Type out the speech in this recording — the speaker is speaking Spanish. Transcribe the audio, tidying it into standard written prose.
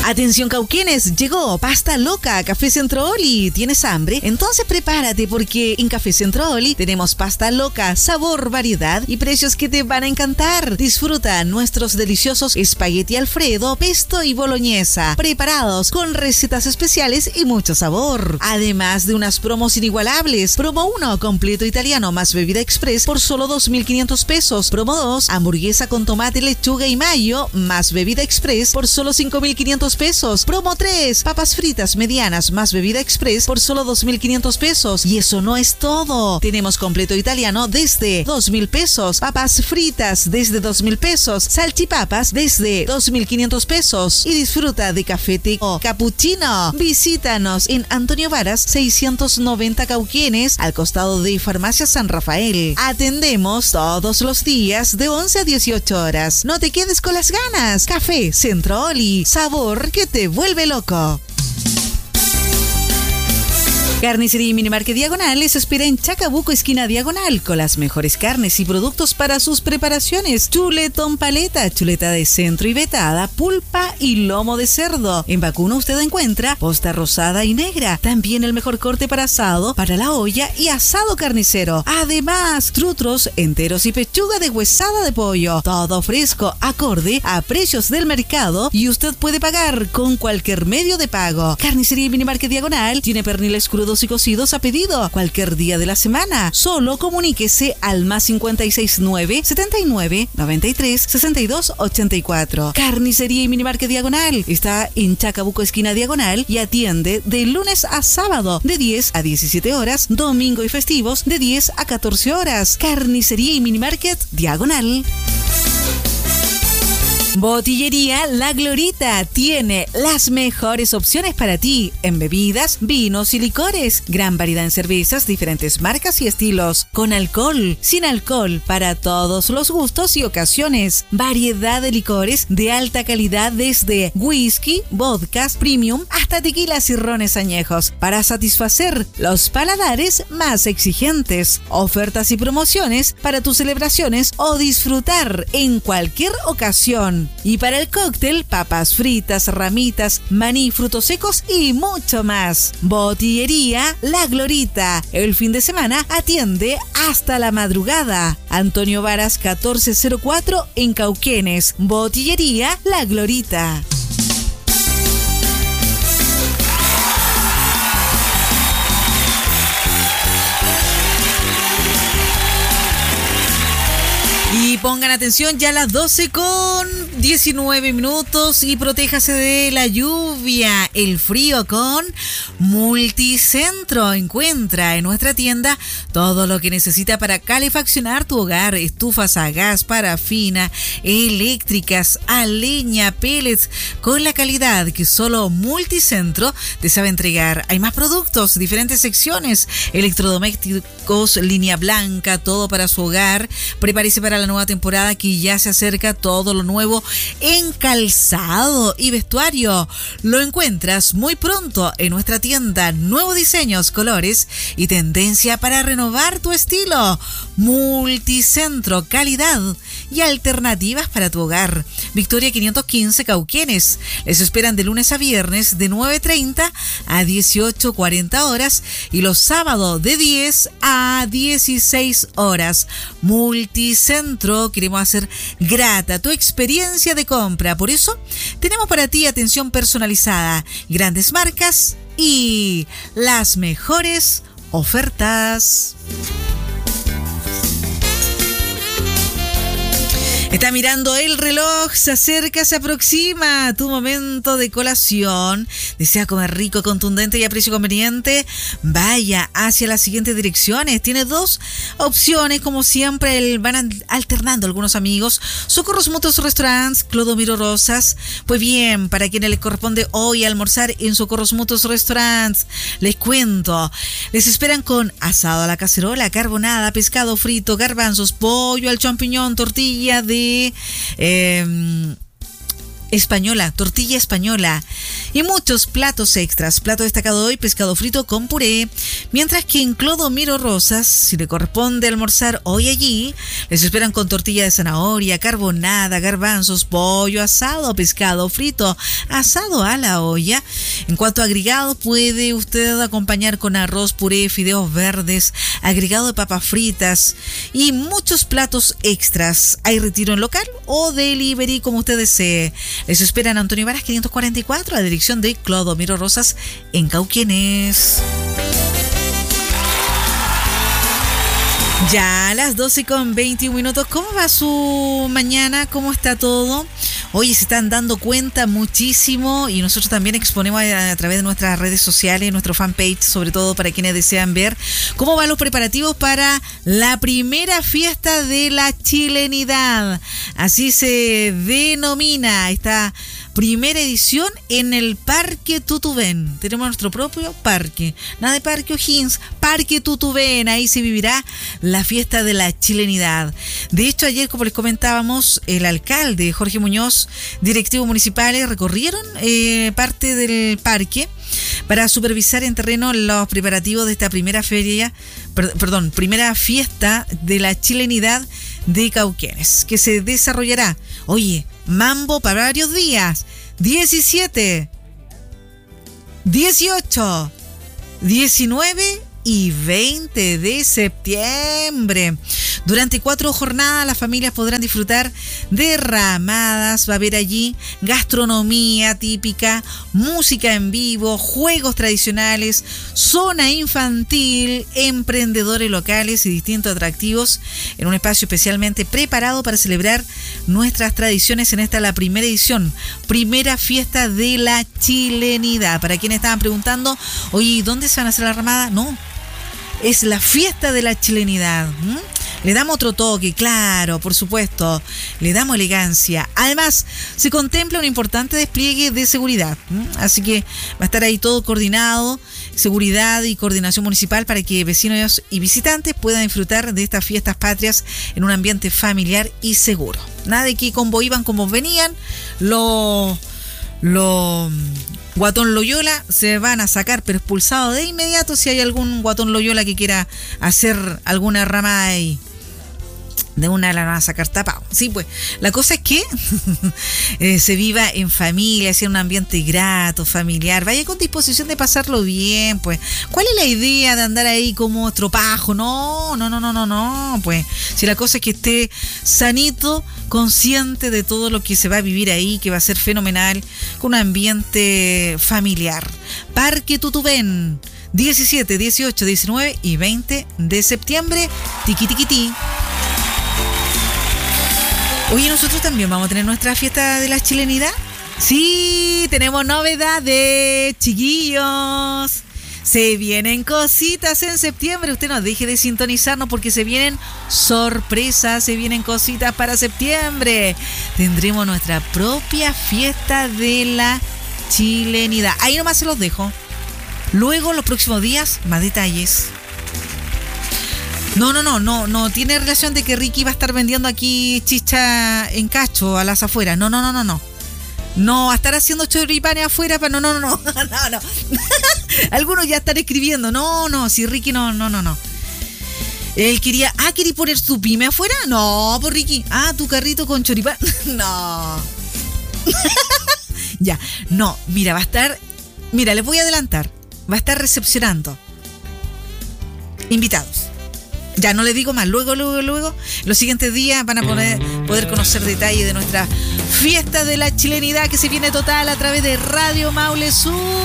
Atención cauquenes, llegó Pasta Loca, Café Centro Oli. ¿Tienes hambre? Entonces prepárate porque en Café Centro Oli tenemos pasta loca, sabor, variedad y precios que te van a encantar. Disfruta nuestros deliciosos espagueti Alfredo, pesto y boloñesa, preparados con recetas especiales y mucho sabor. Además de unas promos inigualables. Promo 1, completo italiano más bebida express por solo 2.500 pesos. Promo 2, hamburguesa con tomate, lechuga y mayo más bebida express por solo 5.500 pesos. Promo 3, papas fritas medianas más bebida express por solo 2.500 pesos. Y eso no es todo. Tenemos completo italiano desde 2.000 pesos, papas fritas desde 2.000 pesos, salchipapas desde 2.500 pesos. Y disfruta de café o cappuccino. Visítanos en Antonio Varas 690 Cauquenes, al costado de Farmacia San Rafael. Atendemos todos los días de 11 a 18 horas. No te quedes con las ganas. Café Centro Oli, sabor que te vuelve loco. Carnicería y Minimarket Diagonal les espera en Chacabuco, esquina Diagonal, con las mejores carnes y productos para sus preparaciones. Chuletón paleta, chuleta de centro y vetada, pulpa y lomo de cerdo. En vacuno usted encuentra posta rosada y negra. También el mejor corte para asado, para la olla y asado carnicero. Además, trutros enteros y pechuga de huesada de pollo. Todo fresco, acorde a precios del mercado y usted puede pagar con cualquier medio de pago. Carnicería y Minimarket Diagonal tiene perniles crudos y cocidos a pedido cualquier día de la semana. Solo comuníquese al más 569 79 93 62 84. Carnicería y Minimarket Diagonal está en Chacabuco, esquina Diagonal, y atiende de lunes a sábado de 10 a 17 horas, domingo y festivos de 10 a 14 horas. Carnicería y Minimarket Diagonal. Botillería La Glorita tiene las mejores opciones para ti en bebidas, vinos y licores. Gran variedad en cervezas, diferentes marcas y estilos. Con alcohol, sin alcohol, para todos los gustos y ocasiones. Variedad de licores de alta calidad desde whisky, vodkas, premium, hasta tequilas y rones añejos. Para satisfacer los paladares más exigentes. Ofertas y promociones para tus celebraciones o disfrutar en cualquier ocasión. Y para el cóctel, papas fritas, ramitas, maní, frutos secos y mucho más. Botillería La Glorita. El fin de semana atiende hasta la madrugada. Antonio Varas 1404 en Cauquenes. Botillería La Glorita. Y pongan atención, ya a las 12:19 y protéjase de la lluvia, el frío con Multicentro. Encuentra en nuestra tienda todo lo que necesita para calefaccionar tu hogar: estufas a gas, parafina, eléctricas, a leña, pellets, con la calidad que solo Multicentro te sabe entregar. Hay más productos, diferentes secciones, electrodomésticos, línea blanca, todo para su hogar. Prepárese para la nueva temporada que ya se acerca. Todo lo nuevo en calzado y vestuario lo encuentras muy pronto en nuestra tienda. Nuevos diseños, colores y tendencia para renovar tu estilo. Multicentro, calidad y alternativas para tu hogar. Victoria 515 Cauquenes. Les esperan de lunes a viernes de 9:30 a 18:40 horas y los sábados de 10 a 16 horas. Multicentro, queremos hacer grata tu experiencia de compra. Por eso tenemos para ti atención personalizada, grandes marcas y las mejores ofertas. Está mirando el reloj, se acerca, se aproxima tu momento de colación. ¿Desea comer rico, contundente y a precio conveniente? Vaya hacia las siguientes direcciones. Tiene dos opciones, como siempre, van alternando algunos amigos. Socorros Mutuos Restaurants, Clodomiro Rosas. Pues bien, para quienes les corresponde hoy almorzar en Socorros Mutuos Restaurants, les cuento. Les esperan con asado a la cacerola, carbonada, pescado frito, garbanzos, pollo al champiñón, tortilla de española, tortilla española y muchos platos extras. Plato destacado hoy, pescado frito con puré, mientras que en Clodomiro Rosas, si le corresponde almorzar hoy allí, les esperan con tortilla de zanahoria, carbonada, garbanzos, pollo asado, pescado frito, asado a la olla. En cuanto a agregado, puede usted acompañar con arroz, puré, fideos verdes, agregado de papas fritas y muchos platos extras. Hay retiro en local o delivery, como usted desee. Les esperan Antonio Varas 544, a la dirección de Clodomiro Rosas en Cauquenes. Ya a las 12:21. ¿Cómo va su mañana? ¿Cómo está todo? Oye, se están dando cuenta muchísimo y nosotros también exponemos a través de nuestras redes sociales, nuestro fanpage, sobre todo para quienes desean ver cómo van los preparativos para la primera fiesta de la chilenidad. Así se denomina esta primera edición en el Parque Tutubén. Tenemos nuestro propio parque. Nada de Parque O'Higgins, Parque Tutubén. Ahí se vivirá la fiesta de la chilenidad. De hecho, ayer, como les comentábamos, el alcalde Jorge Muñoz, directivos municipales, recorrieron parte del parque para supervisar en terreno los preparativos de esta primera primera fiesta de la chilenidad de Cauquenes, que se desarrollará, oye, mambo para varios días, 17, 18, 19 y 20 de septiembre. Durante 4 jornadas las familias podrán disfrutar de ramadas, va a haber allí gastronomía típica, música en vivo, juegos tradicionales, zona infantil, emprendedores locales y distintos atractivos en un espacio especialmente preparado para celebrar nuestras tradiciones en esta, la primera edición, primera fiesta de la chilenidad. Para quienes estaban preguntando, oye, ¿dónde se van a hacer las ramadas? No, es la fiesta de la chilenidad. Le damos otro toque, claro, por supuesto, le damos elegancia. Además, se contempla un importante despliegue de seguridad, así que va a estar ahí todo coordinado, seguridad y coordinación municipal para que vecinos y visitantes puedan disfrutar de estas fiestas patrias en un ambiente familiar y seguro. Nada de que como iban, como venían, los Guatón Loyola se van a sacar, pero expulsados de inmediato si hay algún Guatón Loyola que quiera hacer alguna rama ahí. De una la van a sacar tapado. Sí, pues, la cosa es que se viva en familia, en un ambiente grato, familiar. Vaya con disposición de pasarlo bien, pues. ¿Cuál es la idea de andar ahí como estropajo? No, pues. Si la cosa es que esté sanito, consciente de todo lo que se va a vivir ahí, que va a ser fenomenal, con un ambiente familiar. Parque Tutubén, 17, 18, 19 y 20 de septiembre. Tiqui, tiqui, ti. Oye, nosotros también vamos a tener nuestra fiesta de la chilenidad. Sí, tenemos novedades, chiquillos. Se vienen cositas en septiembre. Usted no deje de sintonizarnos porque se vienen sorpresas, se vienen cositas para septiembre. Tendremos nuestra propia fiesta de la chilenidad. Ahí nomás se los dejo. Luego, los próximos días, más detalles. No tiene relación de que Ricky va a estar vendiendo aquí chicha en cacho a las afueras. No. No va a estar haciendo choripanes afuera, pero no. Algunos ya están escribiendo. No, si Ricky no. Él quería, ¿quería poner su pyme afuera? No, pues Ricky, tu carrito con choripán. No. Ya, no, mira, va a estar, les voy a adelantar, va a estar recepcionando invitados. Ya no les digo más, luego, los siguientes días van a poder conocer detalles de nuestra fiesta de la chilenidad que se viene total a través de Radio Maule Sur.